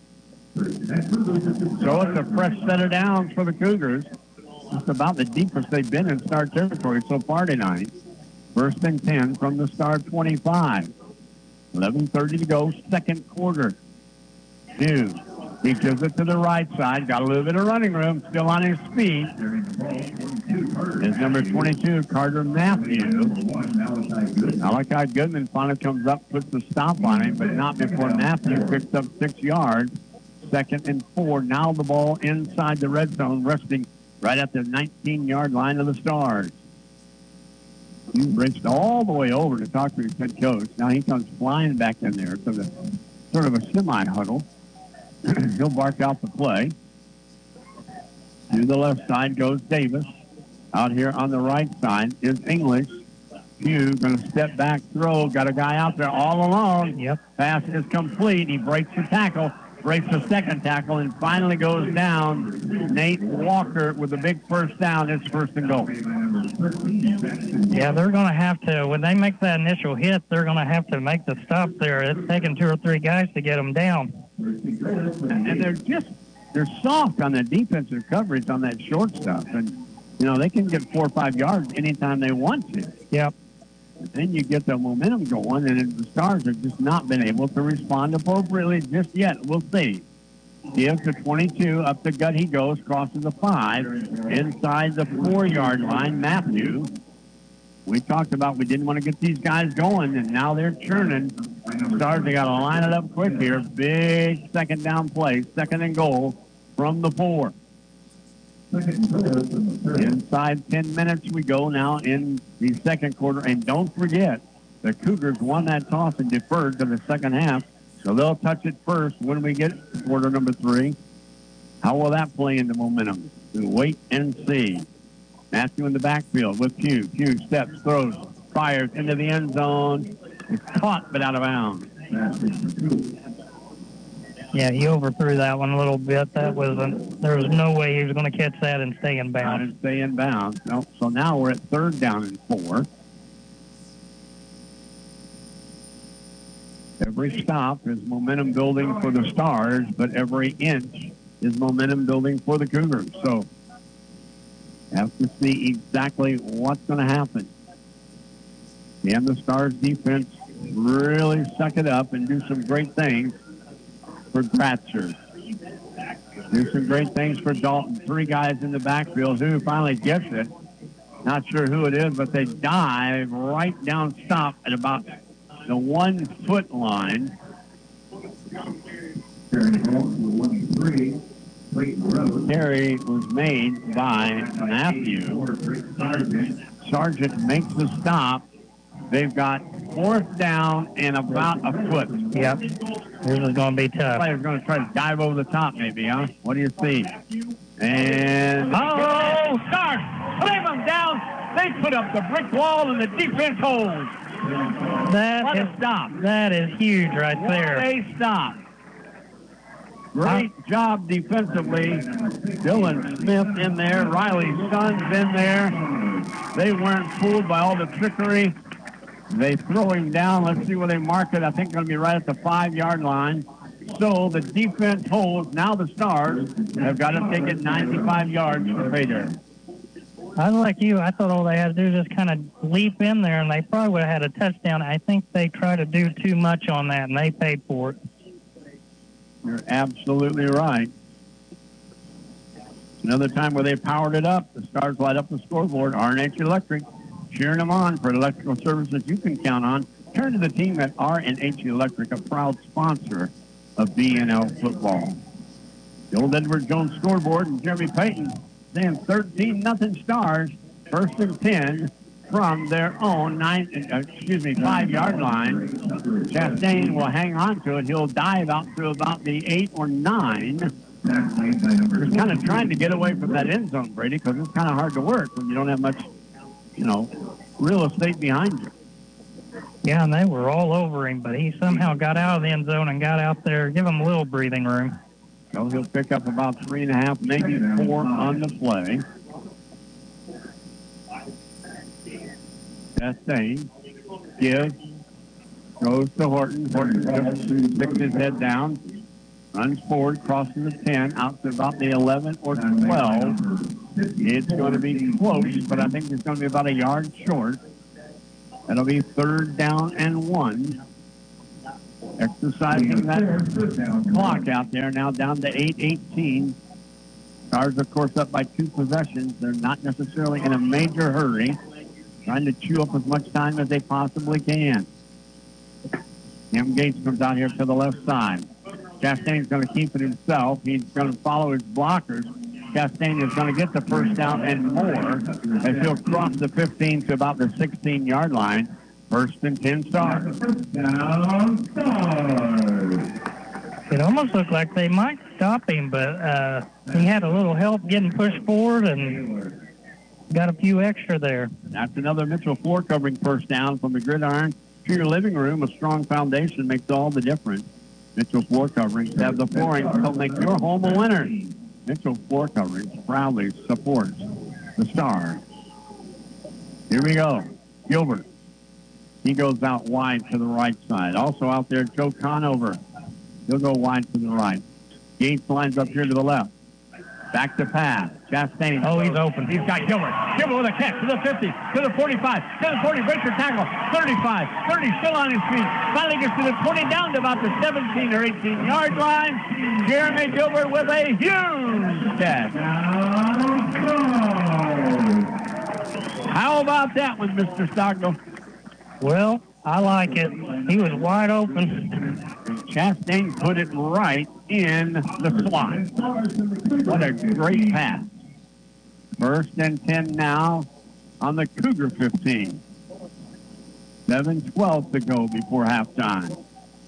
So it's a fresh set of downs for the Cougars. It's about the deepest they've been in Star territory so far tonight. First and ten from the Star twenty-five. eleven thirty to go, second quarter. Hughes. He gives it to the right side. Got a little bit of running room. Still on his feet. Is number twenty-two, Carter Matthews. Malachi Goodman finally comes up, puts the stop on him, but not before Matthews picks up six yards. Second and four. Now the ball inside the red zone, resting right at the nineteen-yard line of the Stars. He raced all the way over to talk to his head coach. Now he comes flying back in there to the sort of a semi-huddle. He'll bark out the play. To the left side goes Davis. Out here on the right side is English. Pugh going to step back, throw. Got a guy out there all alone. Yep. Pass is complete. He breaks the tackle, breaks the second tackle, and finally goes down. Nate Walker with a big first down. It's first and goal. Yeah, they're going to have to, when they make that initial hit, they're going to have to make the stop there. It's taking two or three guys to get them down. And they're just, they're soft on the defensive coverage on that short stuff. And, you know, they can get four or five yards anytime they want to. Yep. And then you get the momentum going, and the Stars have just not been able to respond appropriately just yet. We'll see. Gives to twenty-two. Up the gut he goes, crosses the five. Inside the four-yard line, Matthew. We talked about we didn't want to get these guys going, and now they're churning. Stars, they got to line it up quick here. Big second down play, second and goal from the four. Inside ten minutes we go now in the second quarter. And don't forget, the Cougars won that toss and deferred to the second half. So they'll touch it first when we get quarter number three. How will that play into momentum? We'll wait and see. Matthew in the backfield with Pugh. Pugh steps, throws, fires into the end zone. It's caught but out of bounds. Yeah, he overthrew that one a little bit. That was a, there was no way he was going to catch that and stay in bounds. And stay in bounds. No, so now we're at third down and four. Every stop is momentum building for the Stars, but every inch is momentum building for the Cougars. So have to see exactly what's going to happen. Can the Stars defense really suck it up and do some great things for Gratzer? Do some great things for Dalton. Three guys in the backfield. Who finally gets it? Not sure who it is, but they dive right down stop at about the one-foot line. Carry was made by Matthew. Sergeant makes the stop. They've got fourth down and about a foot. Yep. This is going to be tough. Player's going to try to dive over the top maybe, huh? What do you see? And... oh, Stars! Leave them down! They put up the brick wall and the defense holds. That what is, a stop. That is huge right what there. What a stop. Great huh? job defensively. Dylan Smith in there. Riley Sons in there. They weren't fooled by all the trickery. They throw him down. Let's see where they mark it. I think it's going to be right at the five-yard line. So the defense holds. Now the Stars have got to take it ninety-five yards for pay dirt. I was like you. I thought all they had to do was just kind of leap in there, and they probably would have had a touchdown. I think they tried to do too much on that, and they paid for it. You're absolutely right. Another time where they powered it up. The Stars light up the scoreboard. R and H Electric, cheering them on for electrical services you can count on. Turn to the team at R and H Electric, a proud sponsor of B N L football. The old Edward Jones scoreboard and Jeremy Payton saying thirteen nothing Stars, first and ten from their own nine, uh, excuse me, five-yard line. Chastain will hang on to it. He'll dive out to about the eight or nine. Just kind of trying to get away from that end zone, Brady, because it's kind of hard to work when you don't have much, you know, real estate behind you. Yeah, and they were all over him, but he somehow got out of the end zone and got out there. Give him a little breathing room. So he'll pick up about three and a half, maybe four on the play. Chastain gives, goes to Horton. Horton sticks his head down, runs forward, crosses the ten, out to about the eleven or twelve. It's going to be close, but I think it's going to be about a yard short. That'll be third down and one. Exercising that clock out there, now down to eight eighteen. Stars, of course, up by two possessions. They're not necessarily in a major hurry, trying to chew up as much time as they possibly can. Cam Gates comes out here to the left side. Chastain's going to keep it himself. He's going to follow his blockers. Chastain is going to get the first down and more as he'll cross the fifteen to about the sixteen-yard line. First and ten Stars. Down, Stars. It almost looked like they might stop him, but uh, he had a little help getting pushed forward and got a few extra there. That's another Mitchell floor covering first down from the gridiron to your living room. A strong foundation makes all the difference. Mitchell floor coverings have the flooring to help make your home a winner. Mitchell floor coverings proudly supports the Stars. Here we go. Gilbert. He goes out wide to the right side. Also out there, Joe Conover. He'll go wide to the right. Gates lines up here to the left. Back to pass. Chastain. Oh, he's open. He's got Gilbert. Gilbert with a catch to the fifty, to the forty-five, to the forty, breaks the tackle, thirty-five, thirty, still on his feet. Finally gets to the twenty, down to about the seventeen or eighteen-yard line. Jeremy Gilbert with a huge catch. How about that one, Mister Stockdale? Well, I like it. He was wide open. And Chastain put it right in the slot. What a great pass. First and ten now on the Cougar fifteen. seven twelve to go before halftime.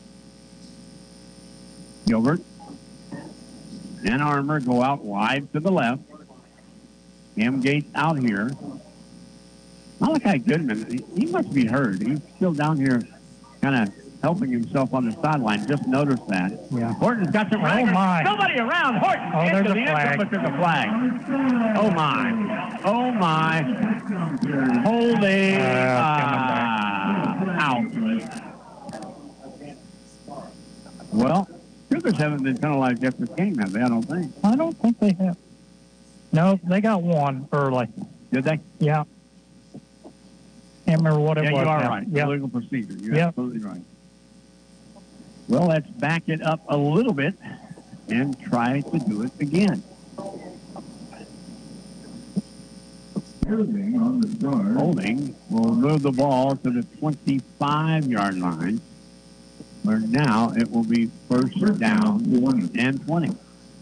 Gilbert and Armour go out wide to the left. Cam Gates out here. Malachi Goodman, he, he must be hurt. He's still down here kind of helping himself on the sideline. Just noticed that. Yeah. Horton's got some Oh, my. Somebody around. Horton Oh, into there's a the end zone, flag. but there's a flag. Oh, my. Oh, my. Holding. Uh, Uh, out. Well, Cougars haven't been penalized yet this game, have they? I don't think. I don't think they have. No, they got one early. Did they? Yeah. Can't remember what it Yeah, was. you are now. right. Yep. Legal procedure. You're Yep. absolutely right. Well, let's back it up a little bit and try to do it again. Holding on the Stars. Holding will move the ball to the twenty-five-yard line, where now it will be first down and twenty.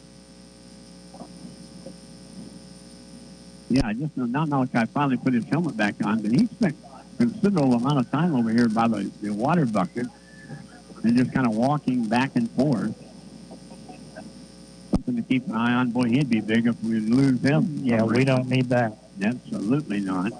Yeah, I just know now Malachi finally put his helmet back on, but he spent a considerable amount of time over here by the, the water bucket and just kind of walking back and forth. Something to keep an eye on. Boy, he'd be big if we lose him. Yeah, we don't need that. Absolutely not.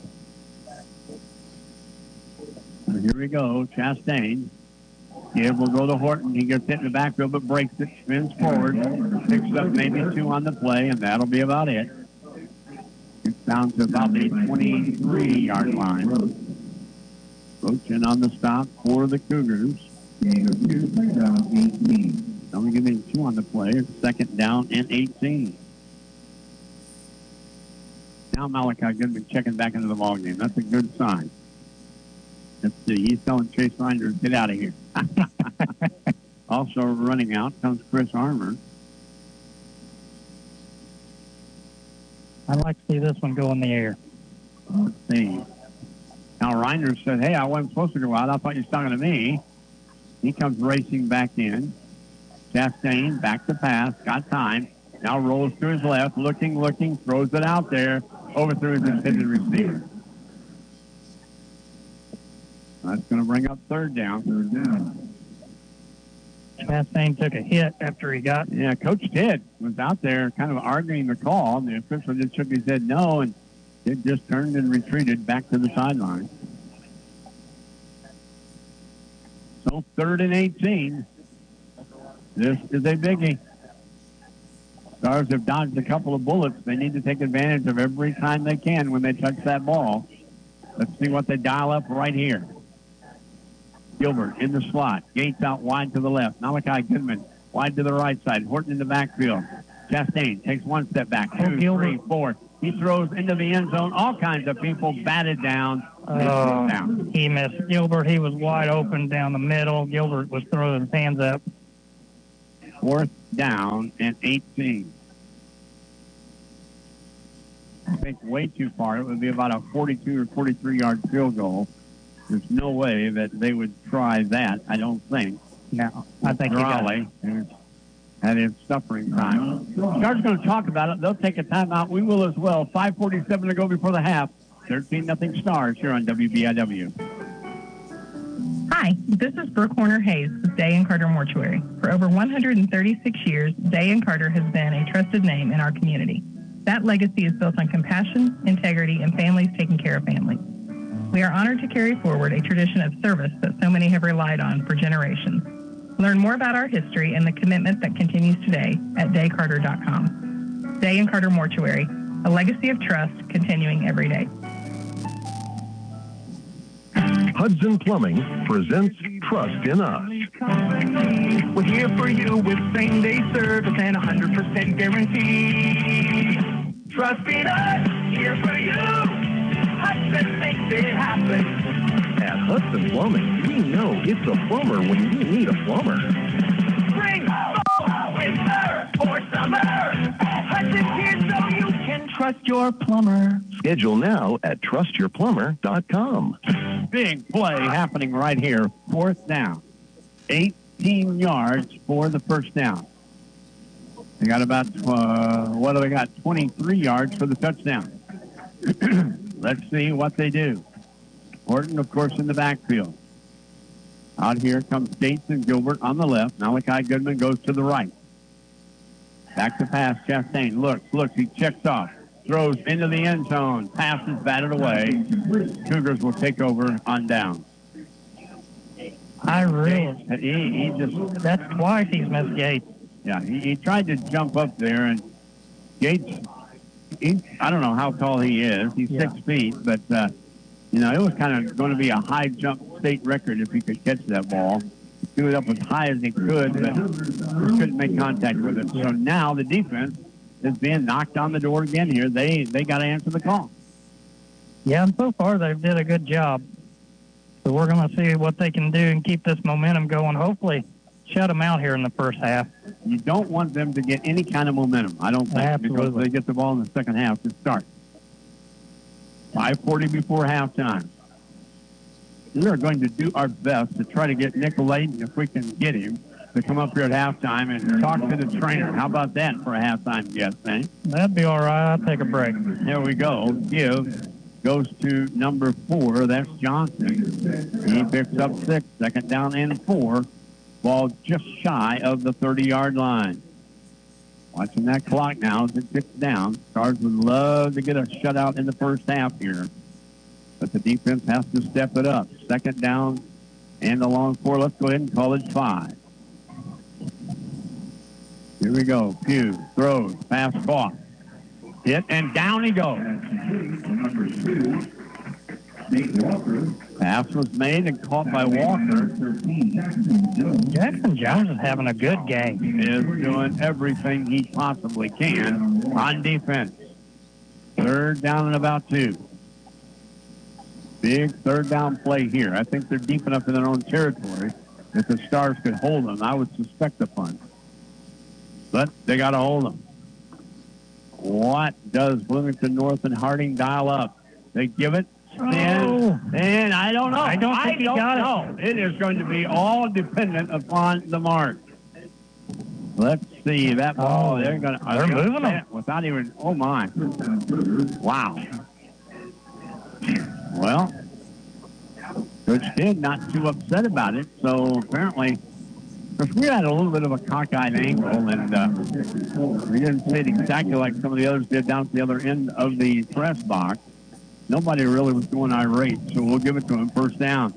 So here we go. Chastain. Yeah, we'll go to Horton. He gets hit in the backfield, but breaks it, spins forward, picks up maybe two on the play, and that'll be about it. It's down to about the twenty-three-yard line. Roach on the stop for the Cougars. Only giving two on the play. It's second down and eighteen. Now Malachi Goodman checking back into the ballgame. That's a good sign. Let's see. He's telling Chase Reinders, get out of here. Also running out comes Chris Armour. I'd like to see this one go in the air. Let's see. Now Reinders said, hey, I wasn't supposed to go out. I thought you were talking to me. He comes racing back in. Chastain back to pass. Got time. Now rolls to his left. Looking, looking. Throws it out there. Overthrew his intended receiver. That's going to bring up third down. Third down. Chastain took a hit after he got. Yeah, Coach Tidd was out there kind of arguing the call. The official just shook his head no, and Tidd just turned and retreated back to the sideline. So third and eighteen. This is a biggie. Stars have dodged a couple of bullets. They need to take advantage of every time they can when they touch that ball. Let's see what they dial up right here. Gilbert in the slot. Gates out wide to the left. Malachi Goodman wide to the right side. Horton in the backfield. Chastain takes one step back. Two, Oh, Gilbert. three, four. He throws into the end zone. All kinds of people batted down. Oh, down. he missed Gilbert. He was wide open down the middle. Gilbert was throwing his hands up. Fourth down and eighteen. I think way too far. It would be about a forty-two or forty-three yard field goal. There's no way that they would try that, I don't think. No, I think he got Raleigh had his suffering time. Stars going to talk about it. They'll take a timeout. We will as well. five forty-seven to go before the half. thirteen nothing Stars here on W B I W. Hi, this is Brooke Horner Hayes with Day and Carter Mortuary. For over one hundred thirty-six years, Day and Carter has been a trusted name in our community. That legacy is built on compassion, integrity, and families taking care of families. We are honored to carry forward a tradition of service that so many have relied on for generations. Learn more about our history and the commitment that continues today at day carter dot com. Day and Carter Mortuary, a legacy of trust continuing every day. Hudson Plumbing presents Trust in Us. We're here for you with same-day service and one hundred percent guarantee. Trust in us, here for you. Hudson makes it happen. At Hudson Plumbing, we know it's a plumber when you need a plumber. Spring, fall, winter, or summer. Hudson's here so you can trust your plumber. Schedule now at trust your plumber dot com. Big play happening right here. Fourth down. eighteen yards for the first down. They got about, uh, what do they got? twenty-three yards for the touchdown. Let's see what they do. Horton, of course, in the backfield. Out here comes States and Gilbert on the left. Malachi Goodman goes to the right. Back to pass. Chastain looks, looks. He checks off. Throws into the end zone. Pass is batted away. Cougars will take over on down. I really, He, he just, that's twice he's missed Gates. yeah, he, he tried to jump up there, and Gates, he, I don't know how tall he is. He's Yeah. six feet, but, uh, you know, it was kind of going to be a high jump state record if he could catch that ball. He threw it up as high as he could, but he couldn't make contact with it. So now the defense is being knocked on the door again here. They they got to answer the call. Yeah, and so far they've did a good job. So we're going to see what they can do and keep this momentum going. Hopefully shut them out here in the first half. You don't want them to get any kind of momentum, I don't think, Absolutely. because they get the ball in the second half to start. five forty before halftime. We are going to do our best to try to get Nick Layden, if we can get him, to come up here at halftime and talk to the trainer. How about that for a halftime guest, eh? That'd be all right. I'll take a break. There we go. Give goes to number four. That's Johnson. He picks up six. Second down and four. Ball just shy of the thirty-yard line. Watching that clock now as it ticks down. Stars would love to get a shutout in the first half here. But the defense has to step it up. Second down and the long four. Let's go ahead and call it five. Here we go. Pugh throws. Pass caught. Hit, and down he goes. Number two, Nate Walker. Pass was made and caught by Walker. thirteen, Jackson Jones. Jackson Jones is having a good game. He is doing everything he possibly can on defense. Third down and about two. Big third down play here. I think they're deep enough in their own territory. If the Stars could hold them, I would suspect a punt. But they got to hold them. What does Bloomington North and Harding dial up? They give it. And, Oh. and I don't know. I don't think he don't got it. know. It is going to be all dependent upon the mark. Let's see that ball. Oh, they're going to. they're moving them. without even. Oh my! Wow. Well, Coach Kidd not too upset about it. So apparently, because we had a little bit of a cockeyed ankle, and uh, we didn't see it exactly like some of the others did down at the other end of the press box. Nobody really was going irate, so we'll give it to him. First down.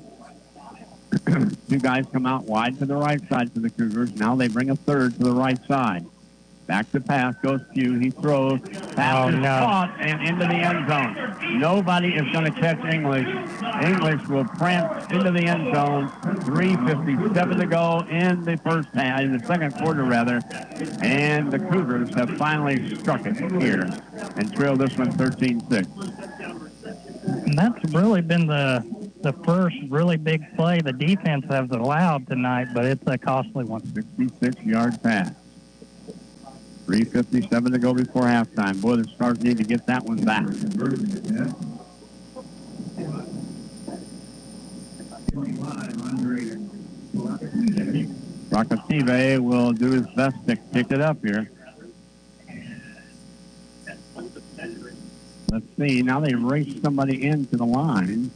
Two guys come out wide to the right side for the Cougars. Now they bring a third to the right side. Back to pass goes Pugh. He throws. Pass Oh, is no. caught and into the end zone. Nobody is going to catch English. English will prance into the end zone. three fifty-seven to go in the first half, in the second quarter rather. And the Cougars have finally struck it here and trailed this one thirteen six. And that's really been the the first really big play the defense has allowed tonight, but it's a costly one. sixty-six-yard pass. three fifty-seven to go before halftime. Boy, the Stars need to get that one back. Rakative will do his best to kick it up here. Let's see. Now they race somebody into the line.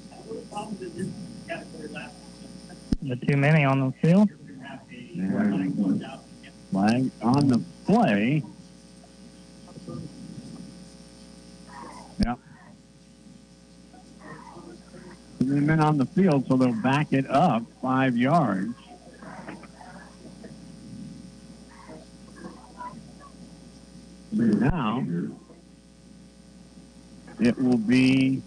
The too many on the field. And flag on the play. Yep. Too many men on the field, so they'll back it up five yards. Now, it will be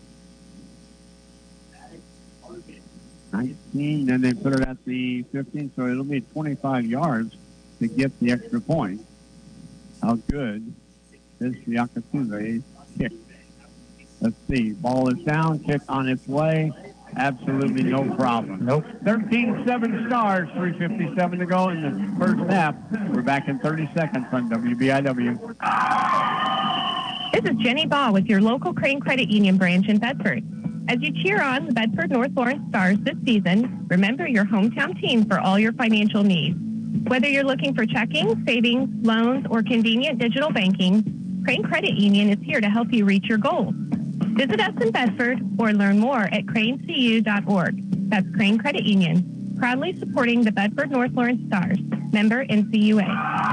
nineteen, and they put it at the fifteen, so it'll be twenty-five yards to get the extra point. How good is the Yakatuve kick? Let's see. Ball is down, kick on its way. Absolutely no problem. Nope. thirteen seven Stars, three fifty-seven to go in the first half. We're back in thirty seconds on W B I W. This is Jenny Baugh with your local Crane Credit Union branch in Bedford. As you cheer on the Bedford North Lawrence Stars this season, remember your hometown team for all your financial needs. Whether you're looking for checking, savings, loans, or convenient digital banking, Crane Credit Union is here to help you reach your goals. Visit us in Bedford or learn more at crane c u dot org. That's Crane Credit Union, proudly supporting the Bedford North Lawrence Stars. Member N C U A.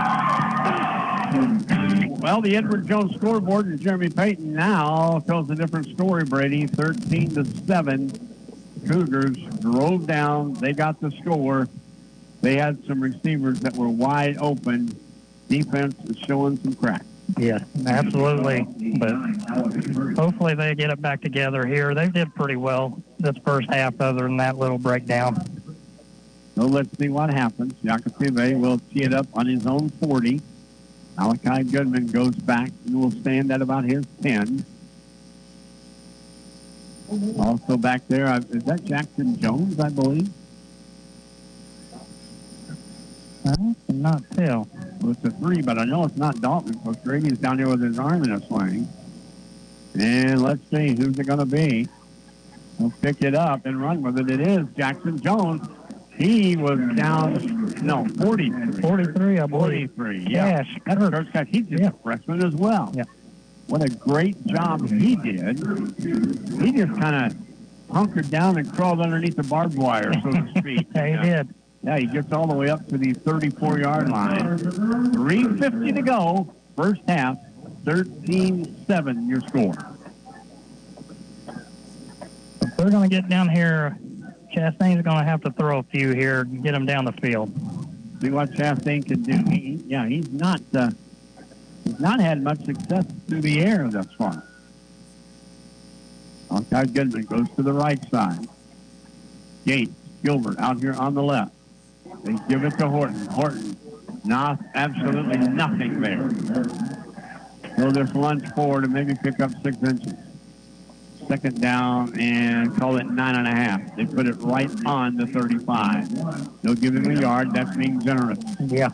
Well, the Edward Jones scoreboard and Jeremy Payton now tells a different story, Brady. thirteen to seven. Cougars drove down. They got the score. They had some receivers that were wide open. Defense is showing some cracks. Yes, absolutely. But hopefully they get it back together here. They did pretty well this first half other than that little breakdown. So let's see what happens. Yakasive will tee it up on his own forty. Malachi Goodman goes back and will stand at about his ten. Also back there, uh, is that Jackson Jones, I believe? I cannot tell. Well, it's a three, but I know it's not Dalton, because Grady's down there with his arm in a sling. And let's see, who's it going to be? He'll pick it up and run with it. It is Jackson Jones. He was down, no, forty-three. forty-three, I believe. forty-three, yeah. Yes. That's Kirk Scott. He's just Yeah. a freshman as well. Yeah. What a great job he did. He just kind of hunkered down and crawled underneath the barbed wire, so to speak. Yeah, he yeah. did. Yeah, he gets all the way up to the thirty-four-yard line. three fifty to go, first half, thirteen seven your score. If they're going to get down here, Chastain's going to have to throw a few here and get them down the field. See what Chastain can do. He, yeah, he's not uh, he's not had much success through the air thus far. Malachi Goodman goes to the right side. Gates, Gilbert out here on the left. They give it to Horton. Horton, not absolutely nothing there. Throw this lunge forward and maybe pick up six inches. Second down and call it nine and a half. They put it right on the thirty-five. They'll give him a yard. That's being generous. Yeah.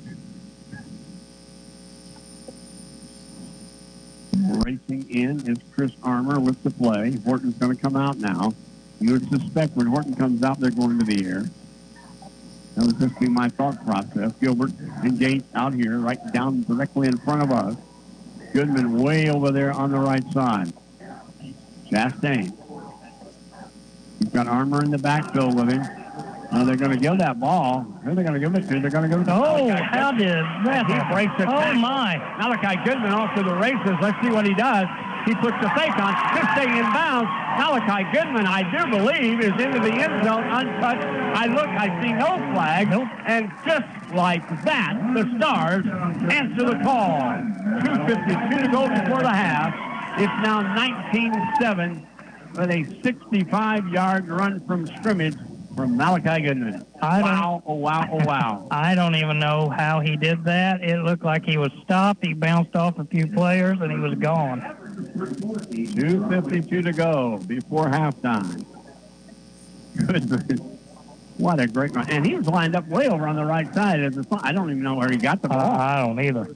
Racing in is Chris Armour with the play. Horton's going to come out now. You would suspect when Horton comes out, they're going to the air. That would just be my thought process. Gilbert and Gates out here, right down directly in front of us. Goodman way over there on the right side. Chastain. He's got Armour in the backfield with him. Now they're going to give that ball. Who are they going to give it to? They're going to give it to Oh, Malachi how Goodman. did that He happen? breaks it Oh, back. my. Malachi Goodman off to the races. Let's see what he does. He puts the fake on. Just staying in bounds. Malachi Goodman, I do believe, is into the end zone untouched. I look, I see no flag. Nope. And just like that, the Stars answer the call. two fifty-two to go before the half. It's now nineteen seven with a sixty-five-yard run from scrimmage from Malachi Goodman. I don't- Wow, oh, wow, oh, wow. I don't even know how he did that. It looked like he was stopped. He bounced off a few players, and he was gone. two fifty-two to go before halftime. Goodman. What a great run. And he was lined up way over on the right side. Of the, I don't even know where he got the Uh, ball. I don't either.